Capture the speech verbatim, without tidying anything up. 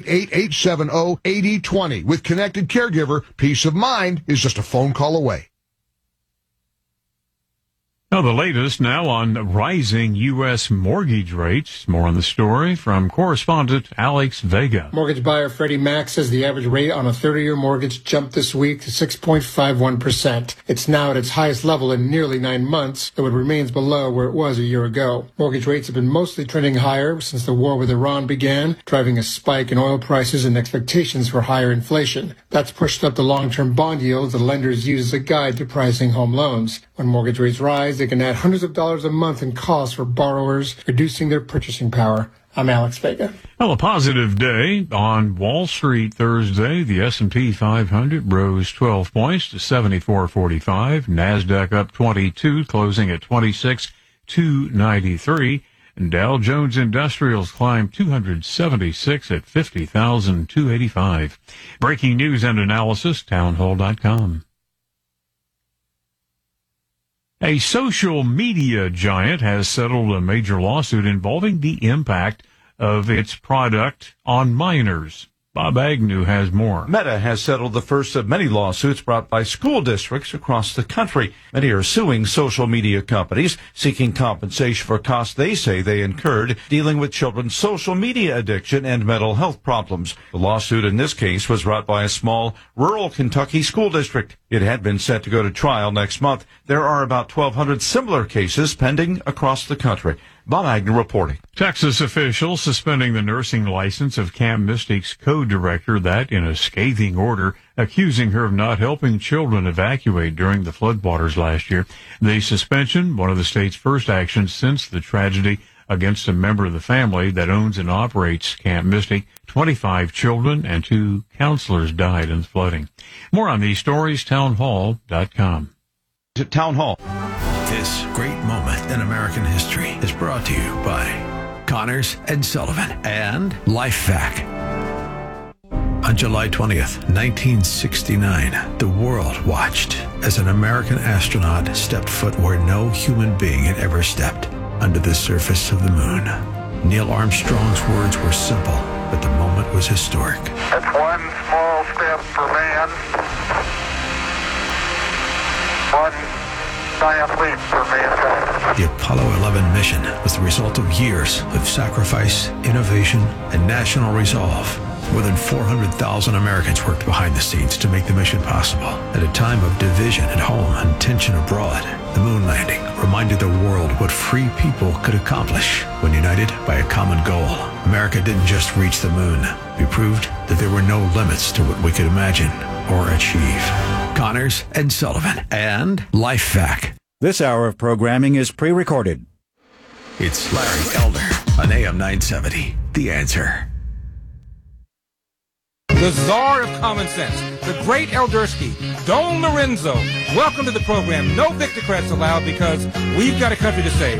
eight, eight seven zero, eight zero two zero. With Connected Caregiver, peace of mind is just a phone call away. Now, the latest now on rising U S mortgage rates. More on the story from correspondent Alex Vega. Mortgage buyer Freddie Mac says the average rate on a thirty-year mortgage jumped this week to six point five one percent. It's now at its highest level in nearly nine months, though it remains below where it was a year ago. Mortgage rates have been mostly trending higher since the war with Iran began, driving a spike in oil prices and expectations for higher inflation. That's pushed up the long-term bond yields that lenders use as a guide to pricing home loans. When mortgage rates rise, they can add hundreds of dollars a month in costs for borrowers, reducing their purchasing power. I'm Alex Vega. Well, a positive day on Wall Street Thursday. The S and P five hundred rose twelve points to seventy-four forty-five. NASDAQ up twenty-two, closing at twenty-six two ninety-three. And Dow Jones Industrials climbed two hundred seventy-six at fifty thousand two hundred eighty-five. Breaking news and analysis, townhall dot com. A social media giant has settled a major lawsuit involving the impact of its product on minors. Bob Agnew has more. Meta has settled the first of many lawsuits brought by school districts across the country. Many are suing social media companies, seeking compensation for costs they say they incurred dealing with children's social media addiction and mental health problems. The lawsuit in this case was brought by a small rural Kentucky school district. It had been set to go to trial next month. There are about twelve hundred similar cases pending across the country. Bob Agnew reporting. Texas officials suspending the nursing license of Camp Mystic's co-director, that in a scathing order, accusing her of not helping children evacuate during the floodwaters last year. The suspension, one of the state's first actions since the tragedy against a member of the family that owns and operates Camp Mystic. twenty-five children and two counselors died in the flooding. More on these stories, townhall dot com. Town Hall. This great moment in American history is brought to you by Connors and Sullivan and LifeVac. On July twentieth, nineteen sixty-nine, the world watched as an American astronaut stepped foot where no human being had ever stepped, under the surface of the moon. Neil Armstrong's words were simple, but the moment was historic. It's one small step for man, one giant leap for mankind. The Apollo eleven mission was the result of years of sacrifice, innovation, and national resolve. More than four hundred thousand Americans worked behind the scenes to make the mission possible. At a time of division at home and tension abroad, the moon landing reminded the world what free people could accomplish when united by a common goal. America didn't just reach the moon. We proved that there were no limits to what we could imagine or achieve. Connors and Sullivan and LifeVac. This hour of programming is pre-recorded. It's Larry Elder on A M nine seventy. The Answer. The czar of common sense, the great Eldersky, Don Lorenzo. Welcome to the program. No Victor Crest allowed because we've got a country to save.